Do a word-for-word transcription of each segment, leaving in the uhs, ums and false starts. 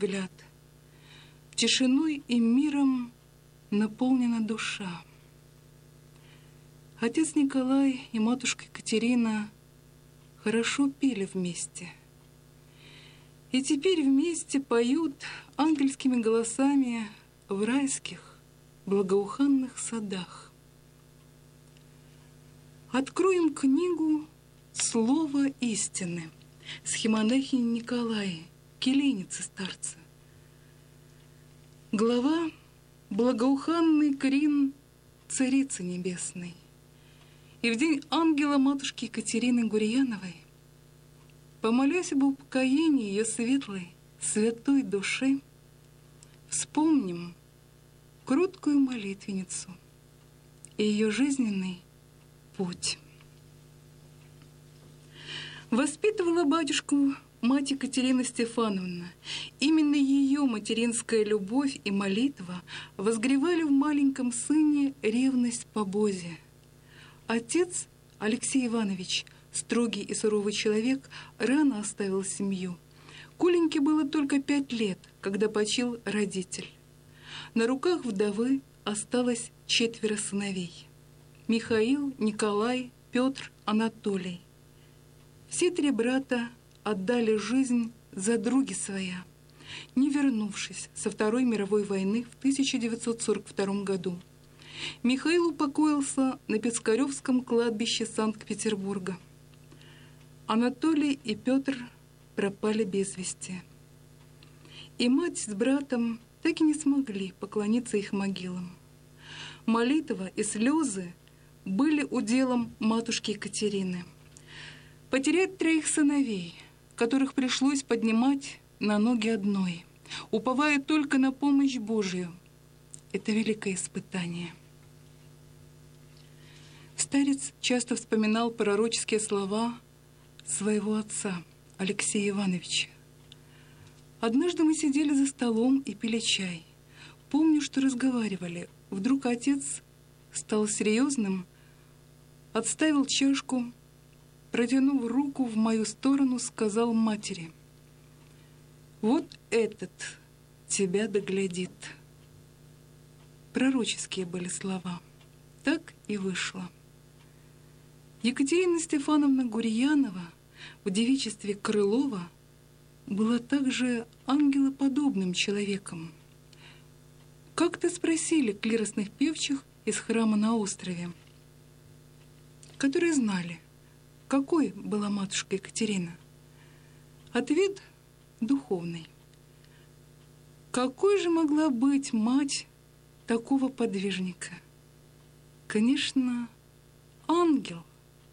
взгляд. Тишиной и миром наполнена душа. Отец Николай и матушка Екатерина хорошо пели вместе. И теперь вместе поют ангельскими голосами в райских, благоуханных садах. Откроем книгу «Слово истины» схемонахини Николая, келейницы старца. Глава «Благоуханный крин Царицы Небесной». И в день ангела матушки Екатерины Гурьяновой, помолясь об упокоении ее светлой, святой души, вспомним кроткую молитвенницу и ее жизненный путь. Воспитывала батюшку мать Екатерина Стефановна. Именно ее материнская любовь и молитва возгревали в маленьком сыне ревность по Бозе. Отец Алексей Иванович, строгий и суровый человек, рано оставил семью. Коленьке было только пять лет, когда почил родитель. На руках вдовы осталось четверо сыновей: Михаил, Николай, Петр, Анатолий. Все три брата отдали жизнь за други своя, не вернувшись со Второй мировой войны в тысяча девятьсот сорок втором году. Михаил упокоился на Пискаревском кладбище Санкт-Петербурга. Анатолий и Петр пропали без вести. И мать с братом так и не смогли поклониться их могилам. Молитва и слезы были уделом матушки Екатерины. Потерять троих сыновей, которых пришлось поднимать на ноги одной, уповая только на помощь Божию, это великое испытание. Старец часто вспоминал пророческие слова своего отца, Алексея Ивановича. Однажды мы сидели за столом и пили чай. Помню, что разговаривали. Вдруг отец стал серьезным, отставил чашку, протянув руку в мою сторону, сказал матери: «Вот этот тебя доглядит». Пророческие были слова. Так и вышло. Екатерина Стефановна Гурьянова в девичестве Крылова была также ангелоподобным человеком. Как-то спросили клиросных певчих из храма на острове, которые знали, какой была матушка Екатерина. Ответ духовный. Какой же могла быть мать такого подвижника? Конечно, ангел.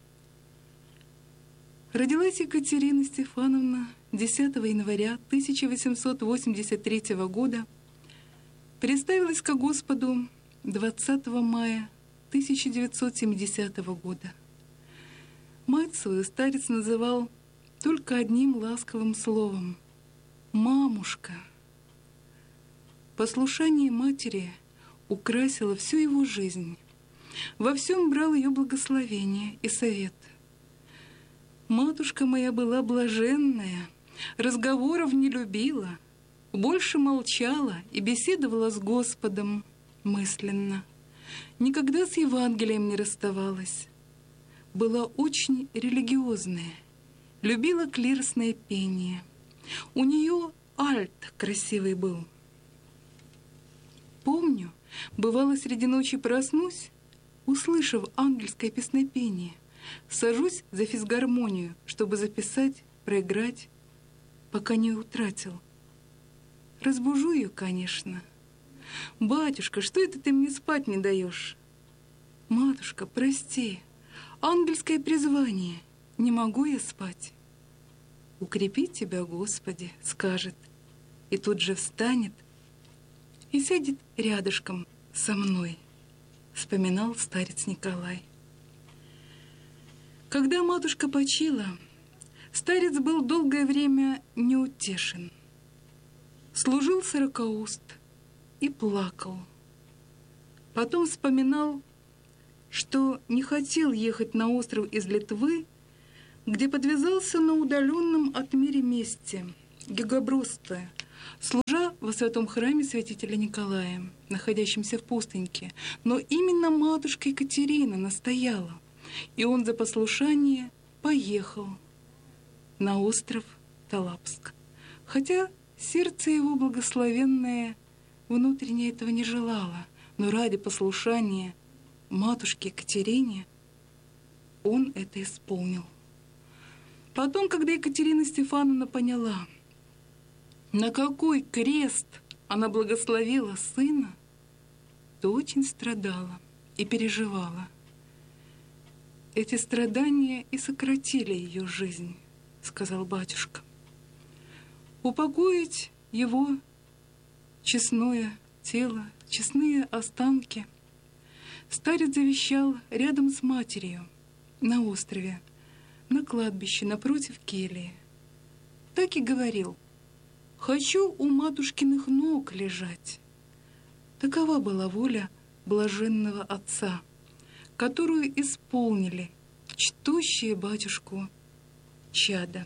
Родилась Екатерина Стефановна десятого января тысяча восемьсот восемьдесят третьего года, представилась ко Господу двадцатого мая тысяча девятьсот семидесятого года. Мать свою старец называл только одним ласковым словом — «мамушка». Послушание матери украсило всю его жизнь. Во всем брал ее благословение и совет. Матушка моя была блаженная, разговоров не любила, больше молчала и беседовала с Господом мысленно. Никогда с Евангелием не расставалась. Была очень религиозная, любила клиросное пение. У нее альт красивый был. Помню, бывало, среди ночи проснусь, услышав ангельское песнопение, сажусь за физгармонию, чтобы записать, проиграть, пока не утратил. Разбужу ее, конечно. «Батюшка, что это ты мне спать не даешь?» «Матушка, прости, ангельское призвание, не могу я спать». «Укрепи тебя, Господи», — скажет, и тут же встанет и сядет рядышком со мной, вспоминал старец Николай. Когда матушка почила, старец был долгое время неутешен. Служил сорокауст и плакал. Потом вспоминал, что не хотел ехать на остров из Литвы, где подвязался на удаленном от мире месте Гегабрусте, служа во святом храме святителя Николая, находящемся в пустыньке. Но именно матушка Екатерина настояла, и он за послушание поехал на остров Талапск. Хотя сердце его благословенное внутренне этого не желало, но ради послушания матушке Екатерине он это исполнил. Потом, когда Екатерина Стефановна поняла, на какой крест она благословила сына, то очень страдала и переживала. Эти страдания и сократили ее жизнь, сказал батюшка. Упокоить его честное тело, честные останки старец завещал рядом с матерью на острове, на кладбище напротив кельи. Так и говорил: «Хочу у матушкиных ног лежать». Такова была воля блаженного отца, которую исполнили чтущие батюшку чада.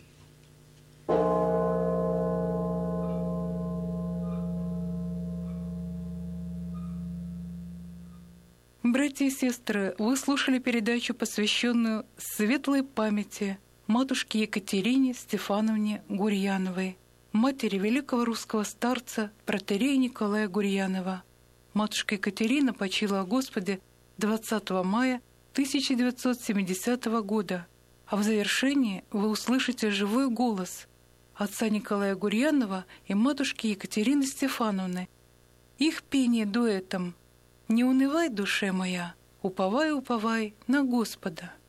Братья и сестры, вы слушали передачу, посвященную светлой памяти матушке Екатерине Стефановне Гурьяновой, матери великого русского старца протоиерея Николая Гурьянова. Матушка Екатерина почила о Господе двадцатого мая тысяча девятьсот семидесятого года, а в завершении вы услышите живой голос отца Николая Гурьянова и матушки Екатерины Стефановны. Их пение дуэтом: «Не унывай, душе моя, уповай, уповай на Господа».